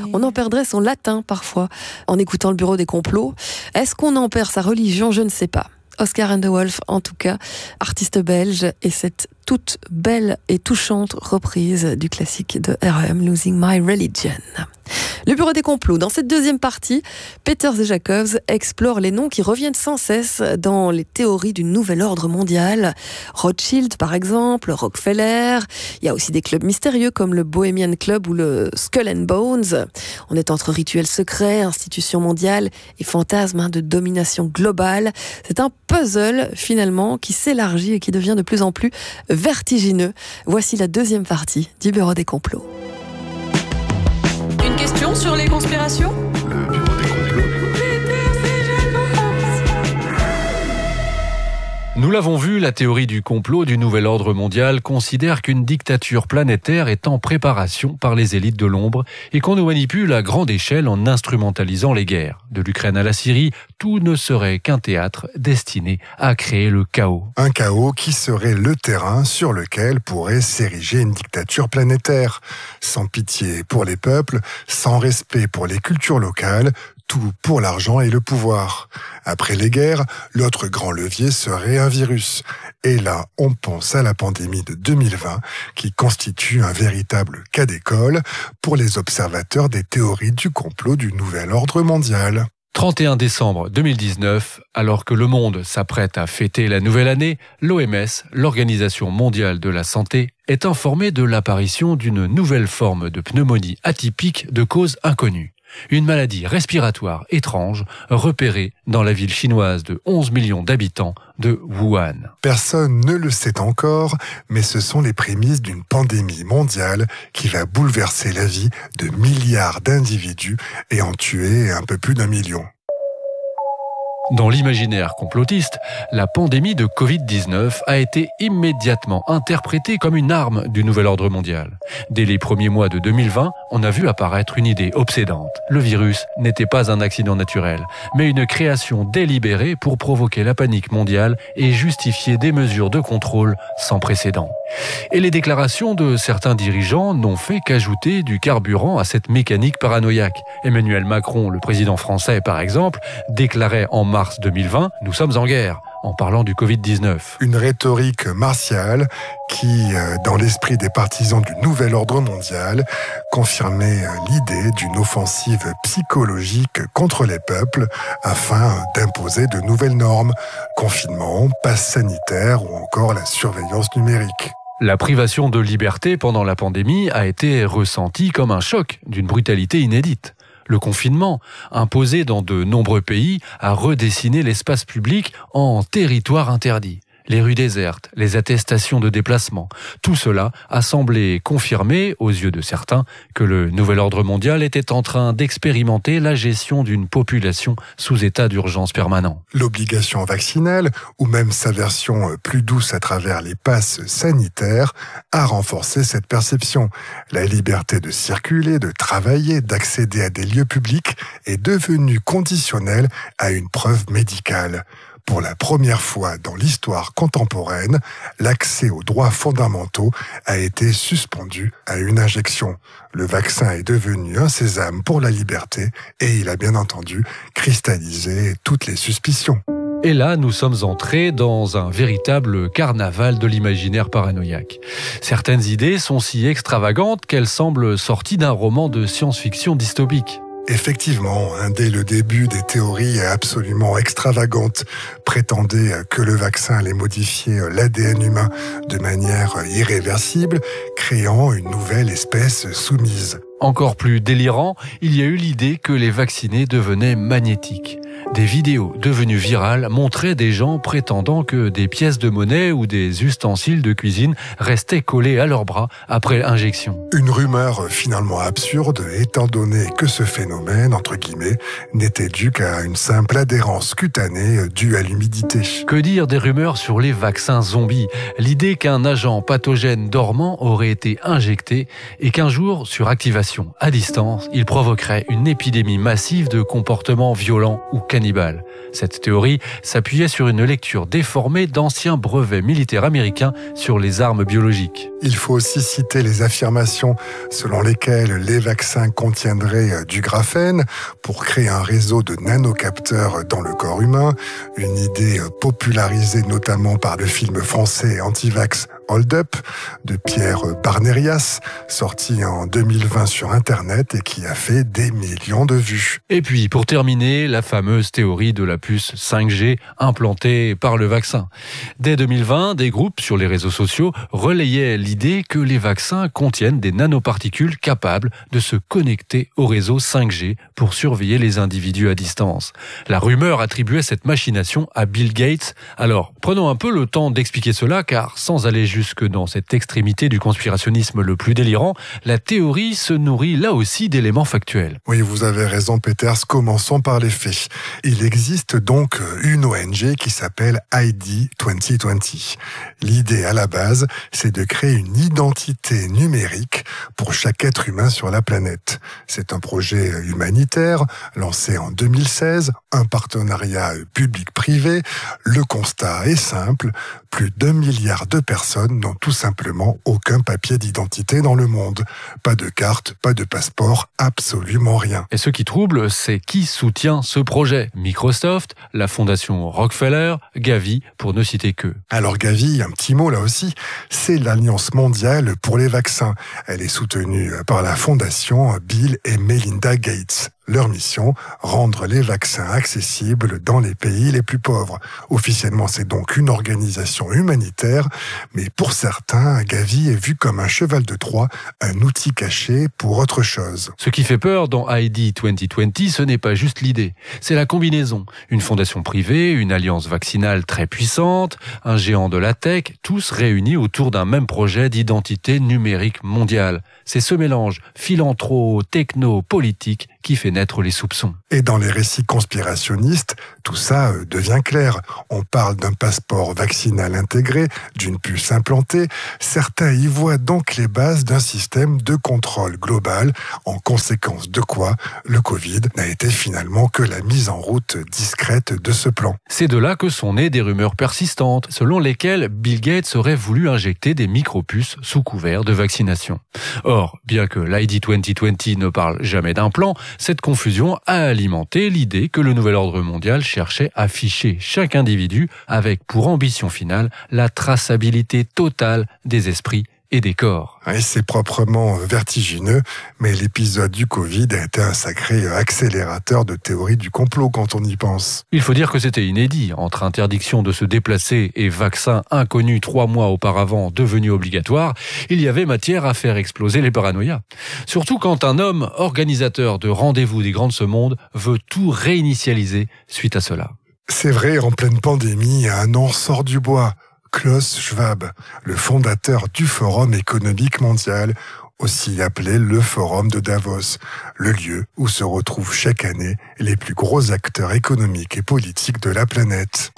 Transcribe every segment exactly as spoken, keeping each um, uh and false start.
On en perdrait son latin parfois en écoutant le bureau des complots. Est-ce qu'on en perd sa religion? Je ne sais pas. Oscar and the Wolf, en tout cas, artiste belge, et cette toute belle et touchante reprise du classique de R E M, Losing My Religion. Le bureau des complots. Dans cette deuxième partie, Peters et Jacobs explorent les noms qui reviennent sans cesse dans les théories du nouvel ordre mondial. Rothschild, par exemple, Rockefeller. Il y a aussi des clubs mystérieux comme le Bohemian Club ou le Skull and Bones. On est entre rituels secrets, institutions mondiales et fantasmes hein, de domination globale. C'est un puzzle, finalement, qui s'élargit et qui devient de plus en plus vertigineux. Voici la deuxième partie du bureau des complots. Une question sur les conspirations ? Le bureau des complots. Nous l'avons vu, la théorie du complot du nouvel ordre mondial considère qu'une dictature planétaire est en préparation par les élites de l'ombre et qu'on nous manipule à grande échelle en instrumentalisant les guerres. De l'Ukraine à la Syrie, tout ne serait qu'un théâtre destiné à créer le chaos. Un chaos qui serait le terrain sur lequel pourrait s'ériger une dictature planétaire. Sans pitié pour les peuples, sans respect pour les cultures locales, tout pour l'argent et le pouvoir. Après les guerres, l'autre grand levier serait un virus. Et là, on pense à la pandémie de deux mille vingt, qui constitue un véritable cas d'école pour les observateurs des théories du complot du nouvel ordre mondial. trente et un décembre deux mille dix-neuf, alors que le monde s'apprête à fêter la nouvelle année, l'O M S, l'Organisation mondiale de la santé, est informée de l'apparition d'une nouvelle forme de pneumonie atypique de cause inconnue. Une maladie respiratoire étrange repérée dans la ville chinoise de onze millions d'habitants de Wuhan. Personne ne le sait encore, mais ce sont les prémices d'une pandémie mondiale qui va bouleverser la vie de milliards d'individus et en tuer un peu plus d'un million. Dans l'imaginaire complotiste, la pandémie de covid dix-neuf a été immédiatement interprétée comme une arme du nouvel ordre mondial. Dès les premiers mois de deux mille vingt, on a vu apparaître une idée obsédante. Le virus n'était pas un accident naturel, mais une création délibérée pour provoquer la panique mondiale et justifier des mesures de contrôle sans précédent. Et les déclarations de certains dirigeants n'ont fait qu'ajouter du carburant à cette mécanique paranoïaque. Emmanuel Macron, le président français par exemple, déclarait en mars deux mille vingt « Nous sommes en guerre » en parlant du covid dix-neuf. Une rhétorique martiale qui, dans l'esprit des partisans du nouvel ordre mondial, confirmait l'idée d'une offensive psychologique contre les peuples afin d'imposer de nouvelles normes, confinement, passe sanitaire ou encore la surveillance numérique. La privation de liberté pendant la pandémie a été ressentie comme un choc d'une brutalité inédite. Le confinement, imposé dans de nombreux pays, a redessiné l'espace public en territoire interdit. Les rues désertes, les attestations de déplacement, tout cela a semblé confirmer, aux yeux de certains, que le nouvel ordre mondial était en train d'expérimenter la gestion d'une population sous état d'urgence permanent. L'obligation vaccinale, ou même sa version plus douce à travers les passes sanitaires, a renforcé cette perception. La liberté de circuler, de travailler, d'accéder à des lieux publics est devenue conditionnelle à une preuve médicale. Pour la première fois dans l'histoire contemporaine, l'accès aux droits fondamentaux a été suspendu à une injection. Le vaccin est devenu un sésame pour la liberté et il a bien entendu cristallisé toutes les suspicions. Et là, nous sommes entrés dans un véritable carnaval de l'imaginaire paranoïaque. Certaines idées sont si extravagantes qu'elles semblent sorties d'un roman de science-fiction dystopique. Effectivement, hein, dès le début, des théories absolument extravagantes prétendaient que le vaccin allait modifier l'A D N humain de manière irréversible, créant une nouvelle espèce soumise. Encore plus délirant, il y a eu l'idée que les vaccinés devenaient magnétiques. Des vidéos devenues virales montraient des gens prétendant que des pièces de monnaie ou des ustensiles de cuisine restaient collés à leurs bras après injection. Une rumeur finalement absurde, étant donné que ce phénomène, entre guillemets, n'était dû qu'à une simple adhérence cutanée due à l'humidité. Que dire des rumeurs sur les vaccins zombies ? L'idée qu'un agent pathogène dormant aurait été injecté et qu'un jour, sur activation à distance, il provoquerait une épidémie massive de comportements violents ou cannibales. Cette théorie s'appuyait sur une lecture déformée d'anciens brevets militaires américains sur les armes biologiques. Il faut aussi citer les affirmations selon lesquelles les vaccins contiendraient du graphène pour créer un réseau de nanocapteurs dans le corps humain, une idée popularisée notamment par le film français anti-vax Hold Up de Pierre Barnerias, sorti en deux mille vingt sur Internet et qui a fait des millions de vues. Et puis, pour terminer, la fameuse théorie de la puce cinq G implantée par le vaccin. Dès deux mille vingt, des groupes sur les réseaux sociaux relayaient l'idée que les vaccins contiennent des nanoparticules capables de se connecter au réseau cinq G pour surveiller les individus à distance. La rumeur attribuait cette machination à Bill Gates. Alors, prenons un peu le temps d'expliquer cela, car sans aller jusque dans cette extrémité du conspirationnisme le plus délirant, la théorie se nourrit là aussi d'éléments factuels. Oui, vous avez raison, Peters. Commençons par les faits. Il existe donc une O N G qui s'appelle I D vingt vingt. L'idée à la base, c'est de créer une identité numérique pour chaque être humain sur la planète. C'est un projet humanitaire lancé en deux mille seize, un partenariat public-privé. Le constat est simple, plus d'un milliard de personnes n'ont tout simplement aucun papier d'identité dans le monde. Pas de carte, pas de passeport, absolument rien. Et ce qui trouble, c'est qui soutient ce projet. Microsoft, la fondation Rockefeller, Gavi, pour ne citer qu'eux. Alors Gavi, un petit mot là aussi, c'est l'Alliance mondiale pour les vaccins. Elle est soutenue par la fondation Bill et Melinda Gates. Leur mission, rendre les vaccins accessibles dans les pays les plus pauvres. Officiellement, c'est donc une organisation humanitaire, mais pour certains, Gavi est vu comme un cheval de Troie, un outil caché pour autre chose. Ce qui fait peur dans I D vingt vingt, ce n'est pas juste l'idée, c'est la combinaison. Une fondation privée, une alliance vaccinale très puissante, un géant de la tech, tous réunis autour d'un même projet d'identité numérique mondiale. C'est ce mélange philanthro, techno, politique qui fait naître les soupçons. Et dans les récits conspirationnistes, tout ça devient clair. On parle d'un passeport vaccinal intégré, d'une puce implantée. Certains y voient donc les bases d'un système de contrôle global, en conséquence de quoi le Covid n'a été finalement que la mise en route discrète de ce plan. C'est de là que sont nées des rumeurs persistantes, selon lesquelles Bill Gates aurait voulu injecter des micropuces sous couvert de vaccination. Or, bien que l'I D vingt vingt ne parle jamais d'un plan, cette confusion a alimenté l'idée que le nouvel ordre mondial cherchait à ficher chaque individu avec pour ambition finale la traçabilité totale des esprits et des corps. Et c'est proprement vertigineux, mais l'épisode du Covid a été un sacré accélérateur de théories du complot quand on y pense. Il faut dire que c'était inédit. Entre interdiction de se déplacer et vaccin inconnu trois mois auparavant devenu obligatoire, il y avait matière à faire exploser les paranoïas. Surtout quand un homme, organisateur de rendez-vous des grands de ce monde, veut tout réinitialiser suite à cela. C'est vrai, en pleine pandémie, un an sort du bois. Klaus Schwab, le fondateur du Forum économique mondial, aussi appelé le Forum de Davos, le lieu où se retrouvent chaque année les plus gros acteurs économiques et politiques de la planète.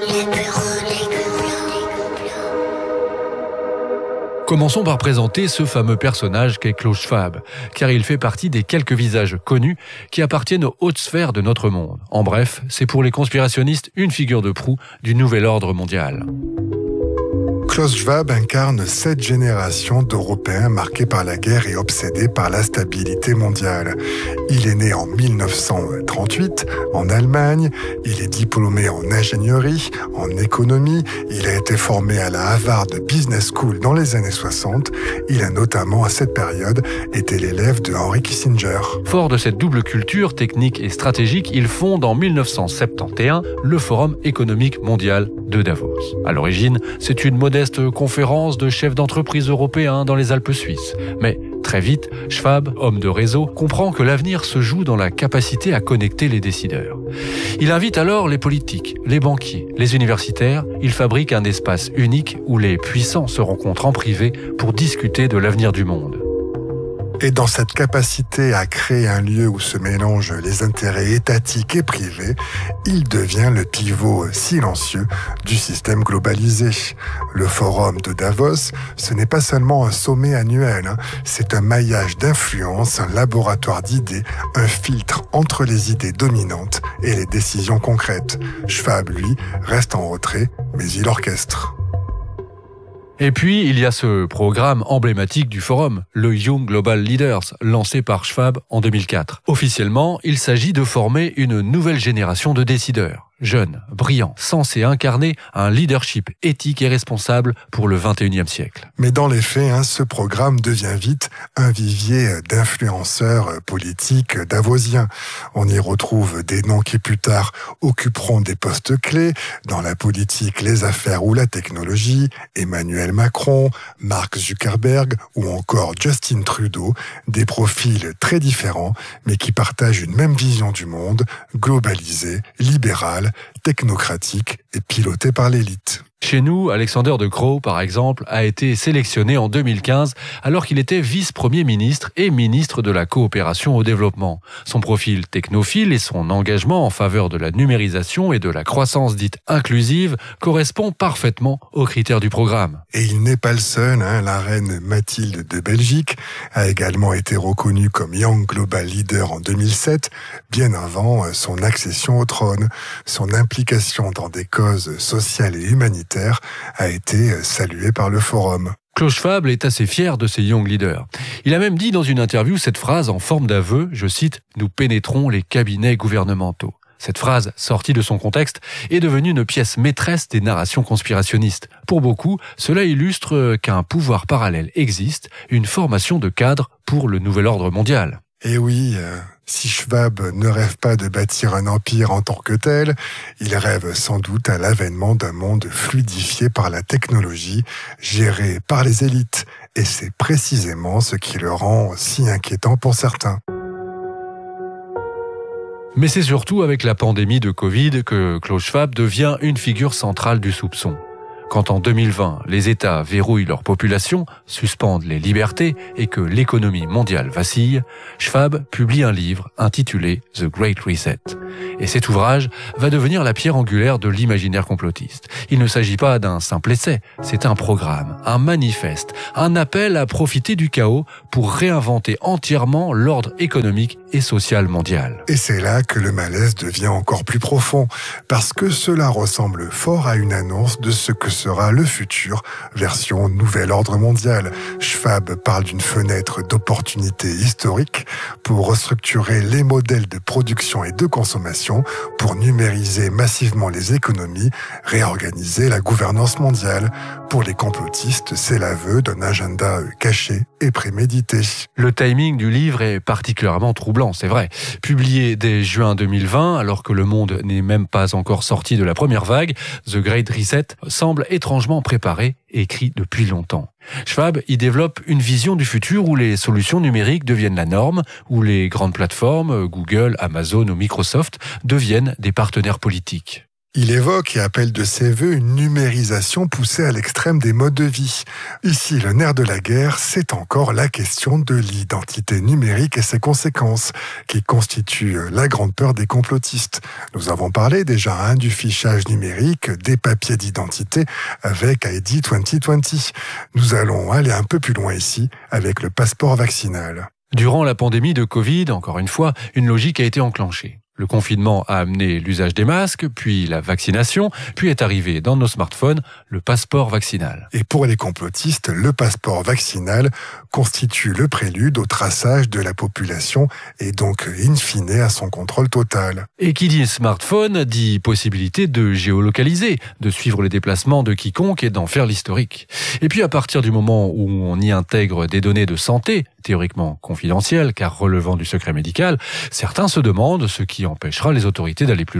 Commençons par présenter ce fameux personnage qu'est Klaus Schwab, car il fait partie des quelques visages connus qui appartiennent aux hautes sphères de notre monde. En bref, c'est pour les conspirationnistes une figure de proue du nouvel ordre mondial. Klaus Schwab incarne sept générations d'Européens marqués par la guerre et obsédés par la stabilité mondiale. Il est né en mille neuf cent trente-huit en Allemagne, il est diplômé en ingénierie, en économie, il a été formé à la Harvard Business School dans les années soixante, il a notamment à cette période été l'élève de Henry Kissinger. Fort de cette double culture technique et stratégique, il fonde en mille neuf cent soixante et onze le Forum économique mondial de Davos. À l'origine, c'est une modeste conférence de chefs d'entreprise européens dans les Alpes suisses. Mais très vite, Schwab, homme de réseau, comprend que l'avenir se joue dans la capacité à connecter les décideurs. Il invite alors les politiques, les banquiers, les universitaires. Il fabrique un espace unique où les puissants se rencontrent en privé pour discuter de l'avenir du monde. Et dans cette capacité à créer un lieu où se mélangent les intérêts étatiques et privés, il devient le pivot silencieux du système globalisé. Le forum de Davos, ce n'est pas seulement un sommet annuel, hein, c'est un maillage d'influence, un laboratoire d'idées, un filtre entre les idées dominantes et les décisions concrètes. Schwab, lui, reste en retrait, mais il orchestre. Et puis, il y a ce programme emblématique du forum, le Young Global Leaders, lancé par Schwab en deux mille quatre. Officiellement, il s'agit de former une nouvelle génération de décideurs, jeunes, brillants, censés incarner un leadership éthique et responsable pour le vingt et unième siècle. Mais dans les faits, hein, ce programme devient vite un vivier d'influenceurs politiques davosiens. On y retrouve des noms qui plus tard occuperont des postes clés dans la politique, les affaires ou la technologie, Emmanuel Macron, Mark Zuckerberg ou encore Justin Trudeau, des profils très différents mais qui partagent une même vision du monde, globalisée, libérale, technocratique et piloté par l'élite. Chez nous, Alexander De Croo, par exemple, a été sélectionné en deux mille quinze alors qu'il était vice-premier ministre et ministre de la coopération au développement. Son profil technophile et son engagement en faveur de la numérisation et de la croissance dite inclusive correspond parfaitement aux critères du programme. Et il n'est pas le seul, hein, la reine Mathilde de Belgique a également été reconnue comme Young Global Leader en deux mille sept, bien avant son accession au trône. Son implication dans des causes sociales et humanitaires a été saluée par le forum. Klaus Schwab est assez fier de ses young leaders. Il a même dit dans une interview cette phrase en forme d'aveu, je cite, « Nous pénétrons les cabinets gouvernementaux ». Cette phrase, sortie de son contexte, est devenue une pièce maîtresse des narrations conspirationnistes. Pour beaucoup, cela illustre qu'un pouvoir parallèle existe, une formation de cadres pour le nouvel ordre mondial. Et oui, euh, si Schwab ne rêve pas de bâtir un empire en tant que tel, il rêve sans doute à l'avènement d'un monde fluidifié par la technologie, géré par les élites. Et c'est précisément ce qui le rend si inquiétant pour certains. Mais c'est surtout avec la pandémie de Covid que Klaus Schwab devient une figure centrale du soupçon. Quand en deux mille vingt, les États verrouillent leur population, suspendent les libertés et que l'économie mondiale vacille, Schwab publie un livre intitulé The Great Reset. Et cet ouvrage va devenir la pierre angulaire de l'imaginaire complotiste. Il ne s'agit pas d'un simple essai, c'est un programme, un manifeste, un appel à profiter du chaos pour réinventer entièrement l'ordre économique et social mondial. Et c'est là que le malaise devient encore plus profond, parce que cela ressemble fort à une annonce de ce que sera le futur, version nouvel ordre mondial. Schwab parle d'une fenêtre d'opportunité historique pour restructurer les modèles de production et de consommation, pour numériser massivement les économies, réorganiser la gouvernance mondiale. Pour les complotistes, c'est l'aveu d'un agenda caché et prémédité. Le timing du livre est particulièrement troublant, c'est vrai. Publié dès juin deux mille vingt, alors que le monde n'est même pas encore sorti de la première vague, The Great Reset semble étrangement préparé et écrit depuis longtemps. Schwab y développe une vision du futur où les solutions numériques deviennent la norme, où les grandes plateformes, Google, Amazon ou Microsoft, deviennent des partenaires politiques. Il évoque et appelle de ses voeux une numérisation poussée à l'extrême des modes de vie. Ici, le nerf de la guerre, c'est encore la question de l'identité numérique et ses conséquences, qui constituent la grande peur des complotistes. Nous avons parlé déjà hein, du fichage numérique, des papiers d'identité avec I D vingt vingt. Nous allons aller un peu plus loin ici avec le passeport vaccinal. Durant la pandémie de Covid, encore une fois, une logique a été enclenchée. Le confinement a amené l'usage des masques, puis la vaccination, puis est arrivé dans nos smartphones le passeport vaccinal. Et pour les complotistes, le passeport vaccinal constitue le prélude au traçage de la population et donc in fine à son contrôle total. Et qui dit smartphone dit possibilité de géolocaliser, de suivre les déplacements de quiconque et d'en faire l'historique. Et puis à partir du moment où on y intègre des données de santé, théoriquement confidentielles car relevant du secret médical, certains se demandent ce qui empêchera les autorités d'aller plus loin.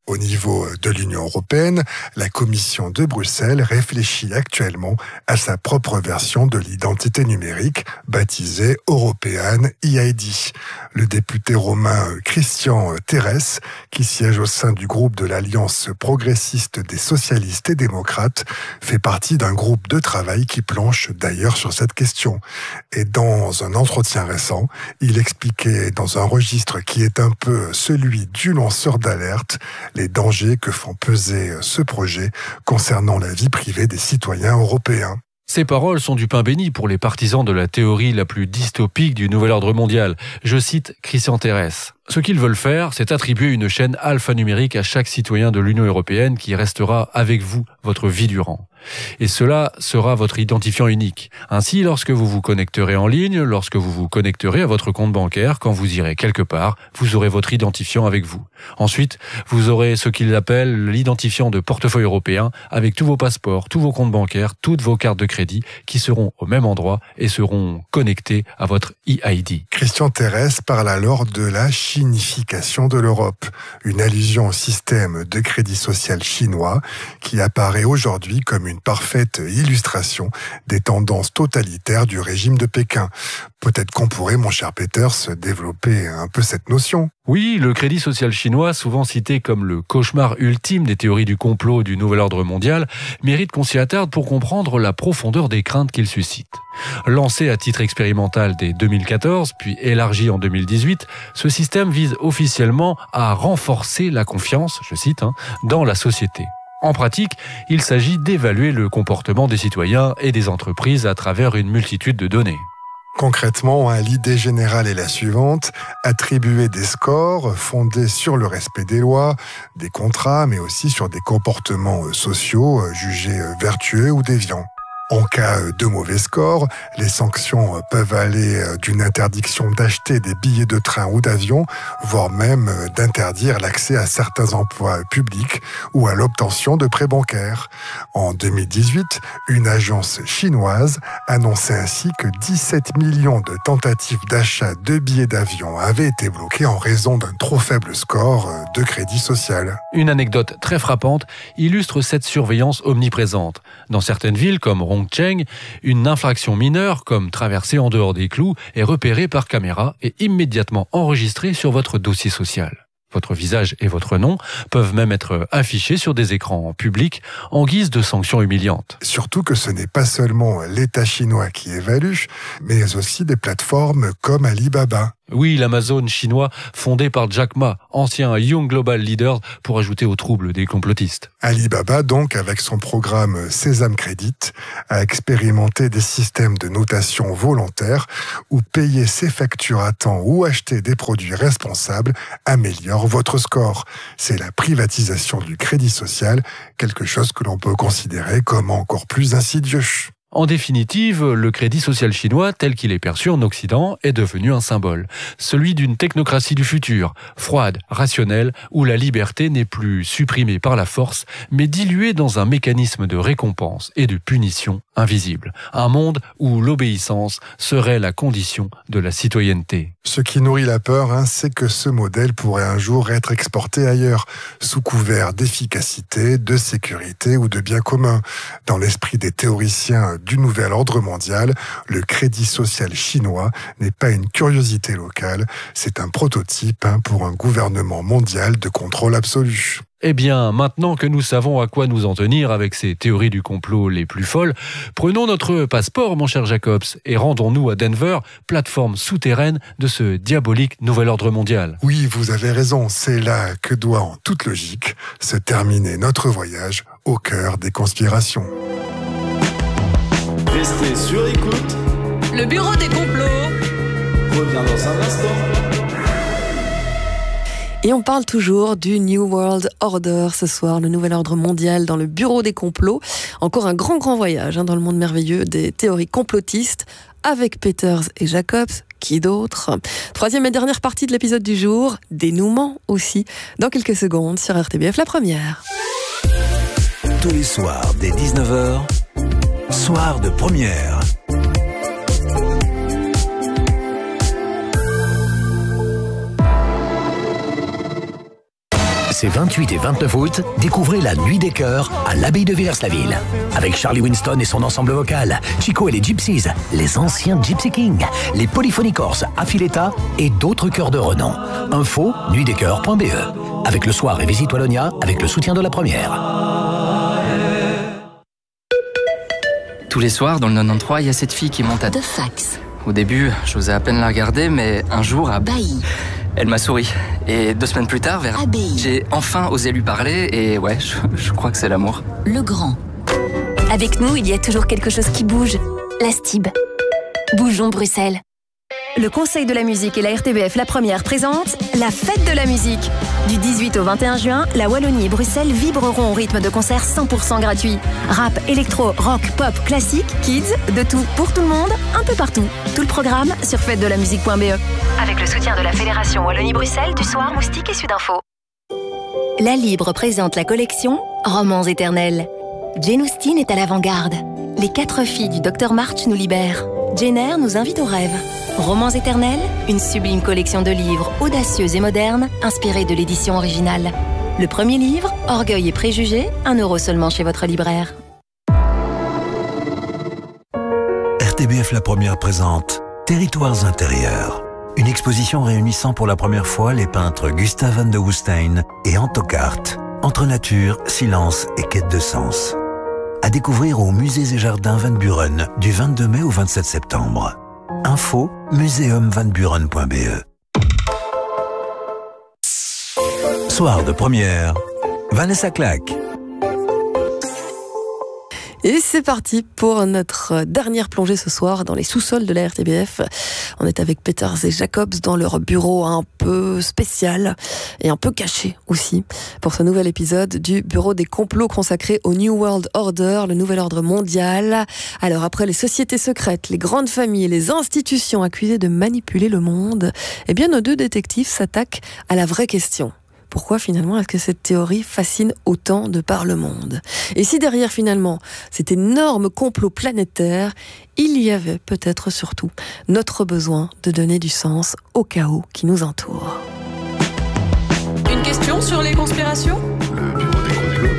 Au niveau de l'Union européenne, la Commission de Bruxelles réfléchit actuellement à sa propre version de l'identité numérique, baptisée European E I D. Le député romain Christian Terès, qui siège au sein du groupe de l'Alliance progressiste des socialistes et démocrates, fait partie d'un groupe de travail qui planche d'ailleurs sur cette question. Et dans un entretien récent, il expliquait dans un registre qui est un peu celui du lanceur d'alerte les dangers que font peser ce projet concernant la vie privée des citoyens européens. Ces paroles sont du pain béni pour les partisans de la théorie la plus dystopique du nouvel ordre mondial. Je cite Christian Terès. Ce qu'ils veulent faire, c'est attribuer une chaîne alphanumérique à chaque citoyen de l'Union européenne qui restera avec vous votre vie durant. Et cela sera votre identifiant unique. Ainsi, lorsque vous vous connecterez en ligne, lorsque vous vous connecterez à votre compte bancaire, quand vous irez quelque part, vous aurez votre identifiant avec vous. Ensuite, vous aurez ce qu'ils appellent l'identifiant de portefeuille européen avec tous vos passeports, tous vos comptes bancaires, toutes vos cartes de crédit qui seront au même endroit et seront connectés à votre E I D. Christian Terès parle alors de la chinification de l'Europe, une allusion au système de crédit social chinois qui apparaît aujourd'hui comme une parfaite illustration des tendances totalitaires du régime de Pékin. Peut-être qu'on pourrait, mon cher Peters, développer un peu cette notion. Oui, le crédit social chinois, souvent cité comme le cauchemar ultime des théories du complot du nouvel ordre mondial, mérite qu'on s'y attarde pour comprendre la profondeur des craintes qu'il suscite. Lancé à titre expérimental dès deux mille quatorze, puis élargi en deux mille dix-huit, ce système vise officiellement à renforcer la confiance, je cite, hein, dans la société. En pratique, il s'agit d'évaluer le comportement des citoyens et des entreprises à travers une multitude de données. Concrètement, l'idée générale est la suivante, attribuer des scores fondés sur le respect des lois, des contrats, mais aussi sur des comportements sociaux jugés vertueux ou déviants. En cas de mauvais score, les sanctions peuvent aller d'une interdiction d'acheter des billets de train ou d'avion, voire même d'interdire l'accès à certains emplois publics ou à l'obtention de prêts bancaires. En deux mille dix-huit, une agence chinoise annonçait ainsi que dix-sept millions de tentatives d'achat de billets d'avion avaient été bloquées en raison d'un trop faible score de crédit social. Une anecdote très frappante illustre cette surveillance omniprésente. Dans certaines villes comme Cheng, une infraction mineure, comme traverser en dehors des clous, est repérée par caméra et immédiatement enregistrée sur votre dossier social. Votre visage et votre nom peuvent même être affichés sur des écrans publics en guise de sanctions humiliantes. Surtout que ce n'est pas seulement l'État chinois qui évalue, mais aussi des plateformes comme Alibaba. Oui, l'Amazon chinois fondé par Jack Ma, ancien Young Global Leader, pour ajouter aux troubles des complotistes. Alibaba, donc, avec son programme Sésame Credit, a expérimenté des systèmes de notation volontaire où payer ses factures à temps ou acheter des produits responsables améliore votre score. C'est la privatisation du crédit social, quelque chose que l'on peut considérer comme encore plus insidieux. En définitive, le crédit social chinois, tel qu'il est perçu en Occident, est devenu un symbole. Celui d'une technocratie du futur, froide, rationnelle, où la liberté n'est plus supprimée par la force, mais diluée dans un mécanisme de récompense et de punition invisible. Un monde où l'obéissance serait la condition de la citoyenneté. Ce qui nourrit la peur, hein, c'est que ce modèle pourrait un jour être exporté ailleurs, sous couvert d'efficacité, de sécurité ou de bien commun. Dans l'esprit des théoriciens du nouvel ordre mondial, le crédit social chinois n'est pas une curiosité locale, c'est un prototype hein, pour un gouvernement mondial de contrôle absolu. Eh bien, maintenant que nous savons à quoi nous en tenir avec ces théories du complot les plus folles, prenons notre passeport, mon cher Jacobs, et rendons-nous à Denver, plateforme souterraine de ce diabolique nouvel ordre mondial. Oui, vous avez raison, c'est là que doit, en toute logique, se terminer notre voyage au cœur des conspirations. Restez sur écoute. Le bureau des complots Reviens dans un instant. Et on parle toujours du New World Order ce soir, le nouvel ordre mondial dans le bureau des complots. Encore un grand, grand voyage hein, dans le monde merveilleux des théories complotistes avec Peters et Jacobs. Qui d'autre ? Troisième et dernière partie de l'épisode du jour, dénouement aussi, dans quelques secondes sur R T B F, la première. Tous les soirs, dès dix-neuf heures, soir de première. ces vingt-huit et vingt-neuf août, découvrez la Nuit des Chœurs à l'abbaye de Villers-la-Ville. Avec Charlie Winston et son ensemble vocal, Chico et les Gypsies, les anciens Gypsy Kings, les Polyphonicorps, Affiletta et d'autres chœurs de renom. Info nuit des chœurs point b e. Avec le soir et Visite Wallonia, avec le soutien de la première. Tous les soirs, dans le quatre-vingt-treize, il y a cette fille qui monte à... De fax. Au début, j'osais à peine la regarder, mais un jour, à... Bailly. Elle m'a souri. Et deux semaines plus tard, vers... Abbaye. J'ai enfin osé lui parler, et ouais, je, je crois que c'est l'amour. Le Grand. Avec nous, il y a toujours quelque chose qui bouge. La S T I B. Bougeons Bruxelles. Le Conseil de la musique et la R T B F La Première présentent la Fête de la musique. Du dix-huit au vingt et un juin, la Wallonie et Bruxelles vibreront au rythme de concerts cent pour cent gratuits. Rap, électro, rock, pop, classique, kids, de tout pour tout le monde, un peu partout. Tout le programme sur fête de la musique point b e. Avec le soutien de la Fédération Wallonie-Bruxelles, du Soir, Moustique et Sudinfo. La Libre présente la collection Romans éternels. Jane Austen est à l'avant-garde. Les quatre filles du docteur March nous libèrent. Jane Eyre nous invite au rêve. Romans éternels, une sublime collection de livres audacieux et modernes, inspirés de l'édition originale. Le premier livre, Orgueil et préjugés, un euro seulement chez votre libraire. R T B F La Première présente Territoires intérieurs. Une exposition réunissant pour la première fois les peintres Gustave van de Woestijn et Anto Kaart. Entre nature, silence et quête de sens. À découvrir au Musées et Jardins Van Buren du vingt-deux mai au vingt-sept septembre. Info muséum van buren point b e. Soir de première, Vanessa Clack. Et c'est parti pour notre dernière plongée ce soir dans les sous-sols de la R T B F. On est avec Peters et Jacobs dans leur bureau un peu spécial et un peu caché aussi pour ce nouvel épisode du bureau des complots consacré au New World Order, le nouvel ordre mondial. Alors après les sociétés secrètes, les grandes familles et les institutions accusées de manipuler le monde, eh bien nos deux détectives s'attaquent à la vraie question. Pourquoi finalement est-ce que cette théorie fascine autant de par le monde ? Et si derrière finalement cet énorme complot planétaire, il y avait peut-être surtout notre besoin de donner du sens au chaos qui nous entoure. Une question sur les conspirations ? Le bureau des complots.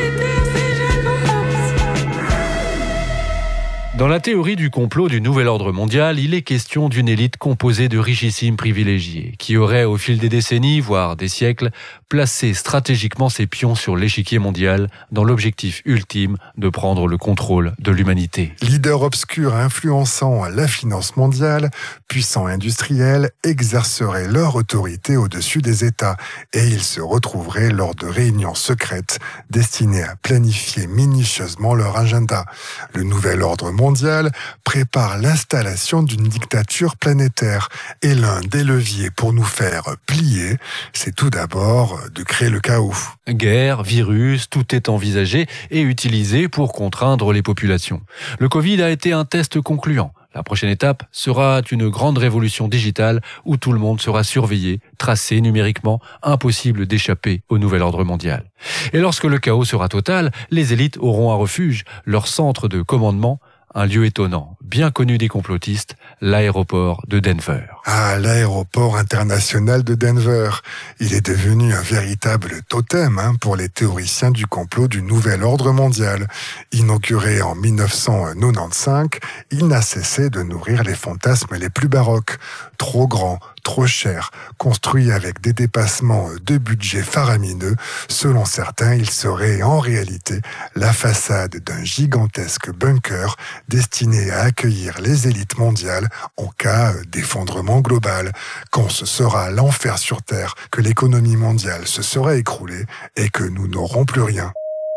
Dans la théorie du complot du nouvel ordre mondial, il est question d'une élite composée de richissimes privilégiés, qui auraient, au fil des décennies, voire des siècles, placé stratégiquement ses pions sur l'échiquier mondial dans l'objectif ultime de prendre le contrôle de l'humanité. Leaders obscurs influençant la finance mondiale, puissants industriels, exerceraient leur autorité au-dessus des États et ils se retrouveraient lors de réunions secrètes destinées à planifier minutieusement leur agenda. Le nouvel ordre mondial mondiale prépare l'installation d'une dictature planétaire. Et l'un des leviers pour nous faire plier, c'est tout d'abord de créer le chaos. Guerre, virus, tout est envisagé et utilisé pour contraindre les populations. Le Covid a été un test concluant. La prochaine étape sera une grande révolution digitale où tout le monde sera surveillé, tracé numériquement, impossible d'échapper au nouvel ordre mondial. Et lorsque le chaos sera total, les élites auront un refuge, leur centre de commandement, un lieu étonnant, bien connu des complotistes, l'aéroport de Denver. Ah, l'aéroport international de Denver. Il est devenu un véritable totem hein, pour les théoriciens du complot du nouvel ordre mondial. Inauguré en mille neuf cent quatre-vingt-quinze, il n'a cessé de nourrir les fantasmes les plus baroques. Trop grand, trop cher, construit avec des dépassements de budget faramineux. Selon certains, il serait en réalité la façade d'un gigantesque bunker destiné à accueillir les élites mondiales en cas d'effondrement global, quand ce sera l'enfer sur Terre, que l'économie mondiale se sera écroulée et que nous n'aurons plus rien.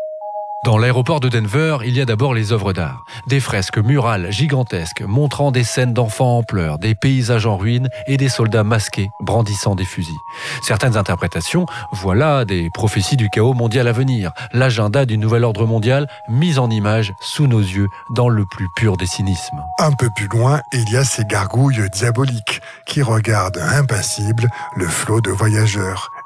Dans l'aéroport de Denver, il y a d'abord les œuvres d'art. Des fresques murales gigantesques montrant des scènes d'enfants en pleurs, des paysages en ruine et des soldats masqués brandissant des fusils. Certaines interprétations voient là des prophéties du chaos mondial à venir, l'agenda du nouvel ordre mondial mis en image sous nos yeux dans le plus pur des cynismes. Un peu plus loin, il y a ces gargouilles diaboliques qui regardent impassibles le flot de voyageurs.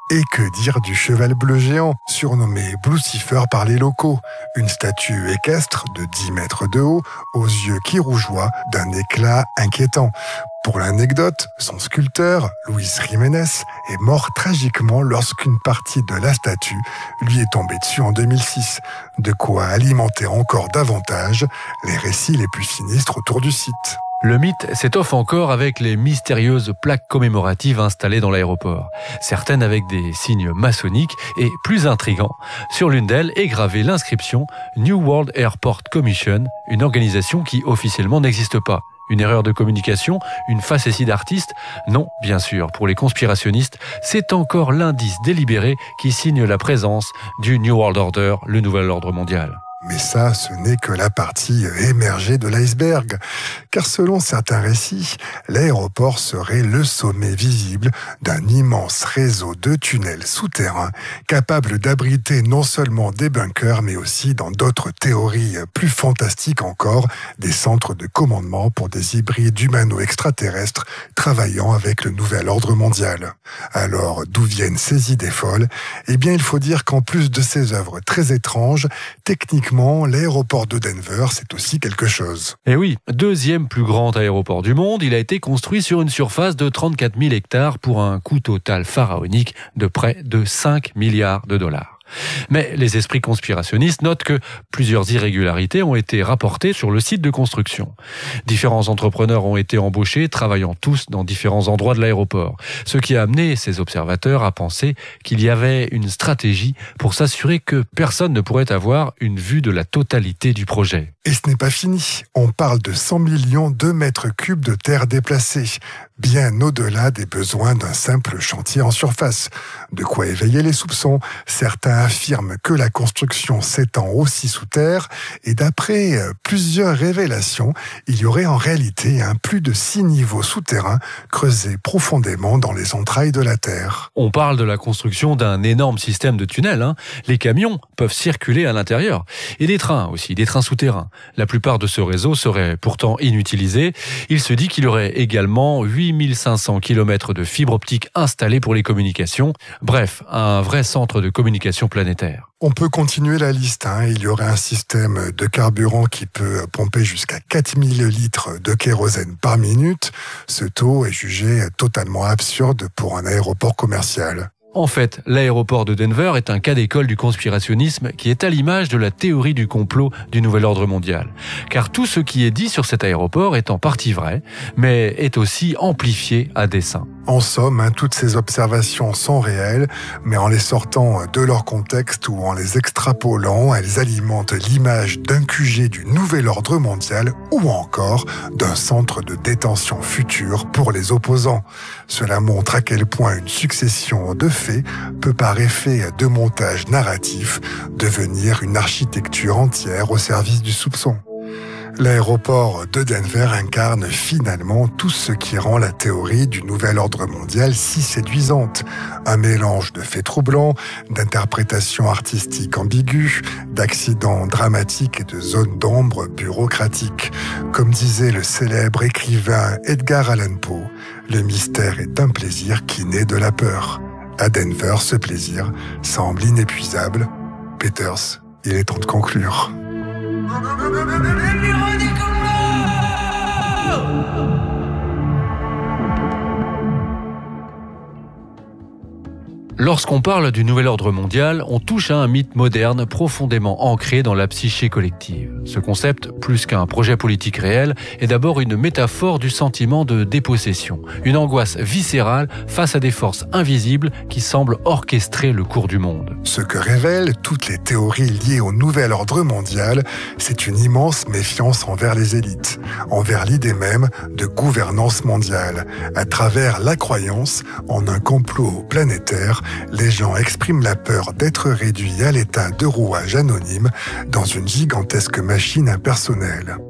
Et que dire du cheval bleu géant, surnommé Blucifer par les locaux, une statue équestre de dix mètres de haut, aux yeux qui rougeoient d'un éclat inquiétant. Pour l'anecdote, son sculpteur, Luis Jiménez, est mort tragiquement lorsqu'une partie de la statue lui est tombée dessus en deux mille six. De quoi alimenter encore davantage les récits les plus sinistres autour du site. Le mythe s'étoffe encore avec les mystérieuses plaques commémoratives installées dans l'aéroport. Certaines avec des signes maçonniques et, plus intrigant, sur l'une d'elles est gravée l'inscription New World Airport Commission, une organisation qui officiellement n'existe pas. Une erreur de communication, une facétie d'artiste? Non, bien sûr, pour les conspirationnistes, c'est encore l'indice délibéré qui signe la présence du New World Order, le nouvel ordre mondial. Mais ça, ce n'est que la partie émergée de l'iceberg. Car selon certains récits, l'aéroport serait le sommet visible d'un immense réseau de tunnels souterrains capables d'abriter non seulement des bunkers, mais aussi, dans d'autres théories plus fantastiques encore, des centres de commandement pour des hybrides humano-extraterrestres travaillant avec le nouvel ordre mondial. Alors, d'où viennent ces idées folles? Eh bien, il faut dire qu'en plus de ces œuvres très étranges, techniquement, l'aéroport de Denver, c'est aussi quelque chose. Et oui, deuxième plus grand aéroport du monde, il a été construit sur une surface de trente-quatre mille hectares pour un coût total pharaonique de près de cinq milliards de dollars. Mais les esprits conspirationnistes notent que plusieurs irrégularités ont été rapportées sur le site de construction. Différents entrepreneurs ont été embauchés, travaillant tous dans différents endroits de l'aéroport. Ce qui a amené ces observateurs à penser qu'il y avait une stratégie pour s'assurer que personne ne pourrait avoir une vue de la totalité du projet. Et ce n'est pas fini. On parle de cent millions de mètres cubes de terre déplacés, bien au-delà des besoins d'un simple chantier en surface. De quoi éveiller les soupçons. Certains affirment que la construction s'étend aussi sous terre, et d'après plusieurs révélations, il y aurait en réalité un plus de six niveaux souterrains creusés profondément dans les entrailles de la Terre. On parle de la construction d'un énorme système de tunnels. Hein. Les camions peuvent circuler à l'intérieur. Et des trains aussi, des trains souterrains. La plupart de ce réseau serait pourtant inutilisé. Il se dit qu'il y aurait également huit mille cinq cents kilomètres de fibres optiques installées pour les communications. Bref, un vrai centre de communication planétaire. On peut continuer la liste. Hein. Il y aurait un système de carburant qui peut pomper jusqu'à quatre mille litres de kérosène par minute. Ce taux est jugé totalement absurde pour un aéroport commercial. En fait, l'aéroport de Denver est un cas d'école du conspirationnisme qui est à l'image de la théorie du complot du nouvel ordre mondial. Car tout ce qui est dit sur cet aéroport est en partie vrai, mais est aussi amplifié à dessein. En somme, hein, toutes ces observations sont réelles, mais en les sortant de leur contexte ou en les extrapolant, elles alimentent l'image d'un Q G du nouvel ordre mondial ou encore d'un centre de détention futur pour les opposants. Cela montre à quel point une succession de faits peut par effet de montage narratif devenir une architecture entière au service du soupçon. L'aéroport de Denver incarne finalement tout ce qui rend la théorie du nouvel ordre mondial si séduisante. Un mélange de faits troublants, d'interprétations artistiques ambiguës, d'accidents dramatiques et de zones d'ombre bureaucratiques. Comme disait le célèbre écrivain Edgar Allan Poe, le mystère est un plaisir qui naît de la peur. À Denver, ce plaisir semble inépuisable. Peters, il est temps de conclure. Lorsqu'on parle du nouvel ordre mondial, on touche à un mythe moderne profondément ancré dans la psyché collective. Ce concept, plus qu'un projet politique réel, est d'abord une métaphore du sentiment de dépossession, une angoisse viscérale face à des forces invisibles qui semblent orchestrer le cours du monde. Ce que révèlent toutes les théories liées au nouvel ordre mondial, c'est une immense méfiance envers les élites, envers l'idée même de gouvernance mondiale. À travers la croyance en un complot planétaire, les gens expriment la peur d'être réduits à l'état de rouage anonyme dans une gigantesque machine impersonnelle.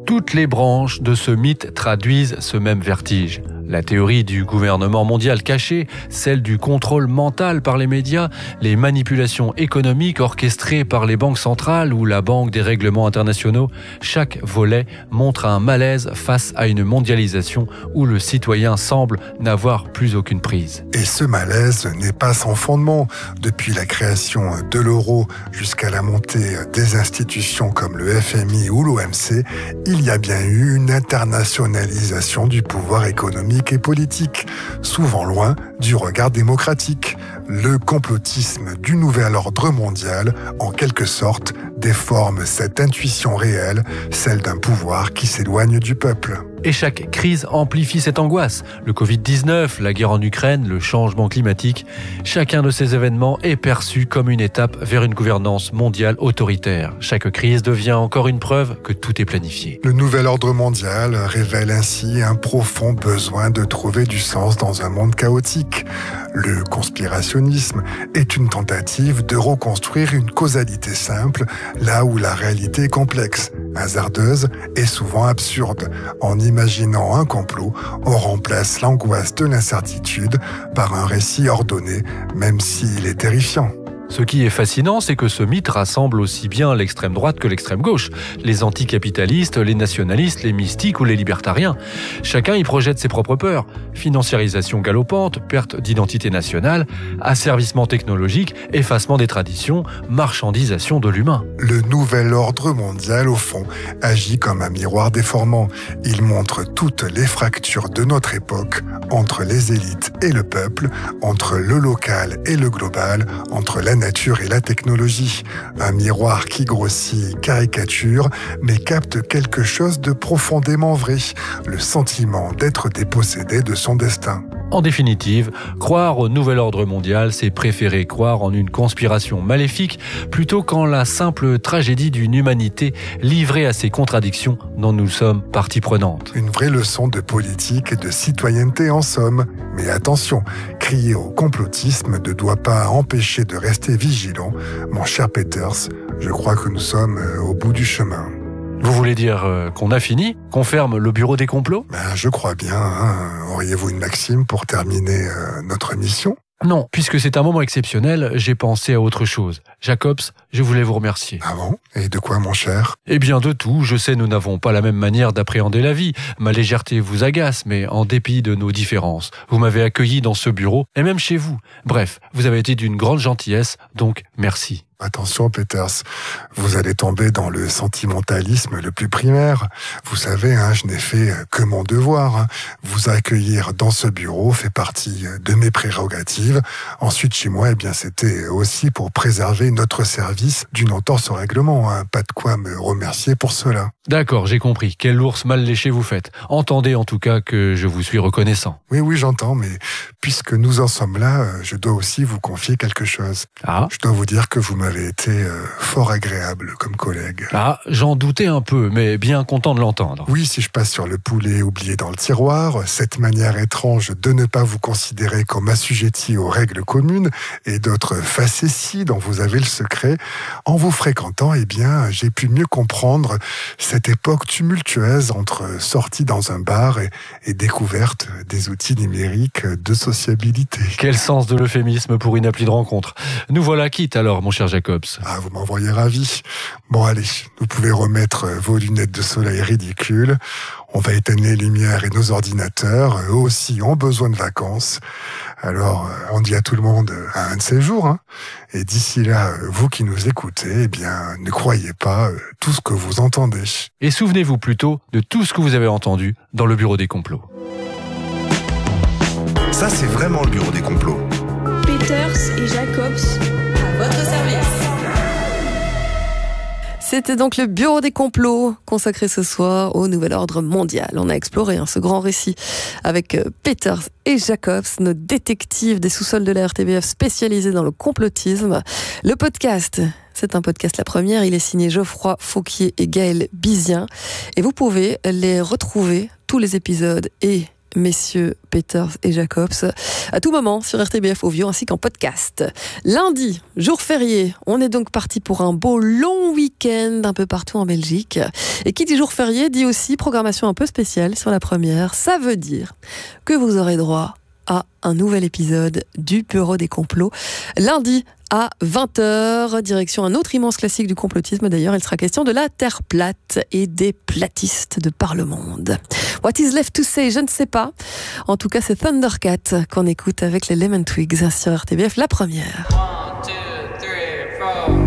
Toutes les branches de ce mythe traduisent ce même vertige. La théorie du gouvernement mondial caché, celle du contrôle mental par les médias, les manipulations économiques orchestrées par les banques centrales ou la Banque des règlements internationaux, chaque volet montre un malaise face à une mondialisation où le citoyen semble n'avoir plus aucune prise. Et ce malaise n'est pas sans fondement. Depuis la création de l'euro jusqu'à la montée des institutions comme le F M I ou l'O M C, il y a bien eu une internationalisation du pouvoir économique et politique, souvent loin du regard démocratique. Le complotisme du nouvel ordre mondial, en quelque sorte, déforme cette intuition réelle, celle d'un pouvoir qui s'éloigne du peuple. Et chaque crise amplifie cette angoisse. Le covid dix-neuf, la guerre en Ukraine, le changement climatique, chacun de ces événements est perçu comme une étape vers une gouvernance mondiale autoritaire. Chaque crise devient encore une preuve que tout est planifié. Le nouvel ordre mondial révèle ainsi un profond besoin de trouver du sens dans un monde chaotique. Le conspirationnisme est une tentative de reconstruire une causalité simple, là où la réalité est complexe, hasardeuse et souvent absurde. En imaginant un complot, on remplace l'angoisse de l'incertitude par un récit ordonné, même s'il est terrifiant. Ce qui est fascinant, c'est que ce mythe rassemble aussi bien l'extrême droite que l'extrême gauche, les anticapitalistes, les nationalistes, les mystiques ou les libertariens. Chacun y projette ses propres peurs. Financiarisation galopante, perte d'identité nationale, asservissement technologique, effacement des traditions, marchandisation de l'humain. Le nouvel ordre mondial, au fond, agit comme un miroir déformant. Il montre toutes les fractures de notre époque, entre les élites et le peuple, entre le local et le global, entre la nature et la technologie. Un miroir qui grossit, caricature, mais capte quelque chose de profondément vrai, le sentiment d'être dépossédé de son destin. En définitive, croire au nouvel ordre mondial, c'est préférer croire en une conspiration maléfique plutôt qu'en la simple tragédie d'une humanité livrée à ses contradictions dont nous sommes partie prenante. Une vraie leçon de politique et de citoyenneté en somme. Mais attention, crier au complotisme ne doit pas empêcher de rester vigilant. Mon cher Peters, je crois que nous sommes au bout du chemin. Vous voulez dire euh, qu'on a fini? Qu'on ferme le bureau des complots? Ben, je crois bien. Hein. Auriez-vous une maxime pour terminer euh, notre mission? Non, puisque c'est un moment exceptionnel, j'ai pensé à autre chose. Jacobs, je voulais vous remercier. Ah bon? Et de quoi, mon cher? Eh bien, de tout. Je sais, nous n'avons pas la même manière d'appréhender la vie. Ma légèreté vous agace, mais en dépit de nos différences, vous m'avez accueilli dans ce bureau, et même chez vous. Bref, vous avez été d'une grande gentillesse, donc merci. Attention, Peters, vous allez tomber dans le sentimentalisme le plus primaire. Vous savez, hein, je n'ai fait que mon devoir. Hein. Vous accueillir dans ce bureau fait partie de mes prérogatives. Ensuite, chez moi, eh bien, c'était aussi pour préserver notre service d'une entorse au règlement. Hein. Pas de quoi me remercier pour cela. D'accord, j'ai compris. Quel ours mal léché vous faites. Entendez en tout cas que je vous suis reconnaissant. Oui, oui, j'entends, mais puisque nous en sommes là, je dois aussi vous confier quelque chose. Ah. Je dois vous dire que vous m'avez été euh, fort agréable comme collègue. Ah, j'en doutais un peu, mais bien content de l'entendre. Oui, si je passe sur le poulet oublié dans le tiroir, cette manière étrange de ne pas vous considérer comme assujetti aux règles communes et d'autres facéties dont vous avez le secret, en vous fréquentant, eh bien, j'ai pu mieux comprendre cette époque tumultueuse entre sortie dans un bar et, et découverte des outils numériques de sociabilité. Quel sens de l'euphémisme pour une appli de rencontre. Nous voilà quittes alors, mon cher Jacobs. Ah, vous m'envoyez ravi. Bon, allez, vous pouvez remettre vos lunettes de soleil ridicules. On va éteindre les lumières et nos ordinateurs. Eux aussi ont besoin de vacances. Alors, on dit à tout le monde à un de ces jours. Hein. Et d'ici là, vous qui nous écoutez, eh bien, ne croyez pas tout ce que vous entendez. Et souvenez-vous plutôt de tout ce que vous avez entendu dans le bureau des complots. Ça, c'est vraiment le bureau des complots. Peters et Jacobs, à votre service. C'était donc le bureau des complots consacré ce soir au nouvel ordre mondial. On a exploré hein, ce grand récit avec Peters et Jacobs, nos détectives des sous-sols de la R T B F spécialisés dans le complotisme. Le podcast, c'est un podcast La Première, il est signé Geoffroy Fauquier et Gaël Bizien. Et vous pouvez les retrouver, tous les épisodes et messieurs Peters et Jacobs, à tout moment sur R T B F Audio ainsi qu'en podcast. Lundi, jour férié, on est donc parti pour un beau long week-end un peu partout en Belgique. Et qui dit jour férié dit aussi programmation un peu spéciale sur la première. Ça veut dire que vous aurez droit à un nouvel épisode du Bureau des complots. Lundi à vingt heures, direction un autre immense classique du complotisme d'ailleurs, il sera question de la Terre plate et des platistes de par le monde. What is left to say, je ne sais pas. En tout cas, c'est Thundercat qu'on écoute avec les Lemon Twigs sur R T B F, la première.